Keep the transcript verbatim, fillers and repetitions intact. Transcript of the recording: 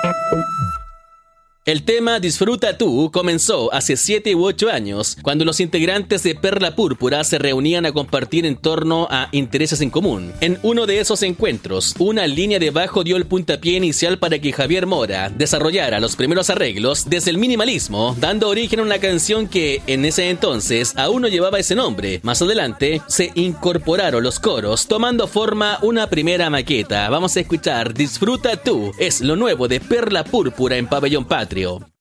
El tema Disfruta Tú comenzó hace siete u ocho años, cuando los integrantes de Perla Púrpura se reunían a compartir en torno a intereses en común. En uno de esos encuentros, una línea de bajo dio el puntapié inicial para que Javier Mora desarrollara los primeros arreglos desde el minimalismo, dando origen a una canción que, en ese entonces, aún no llevaba ese nombre. Más adelante, se incorporaron los coros, tomando forma una primera maqueta. Vamos a escuchar Disfruta Tú, es lo nuevo de Perla Púrpura en Pabellón Patrio.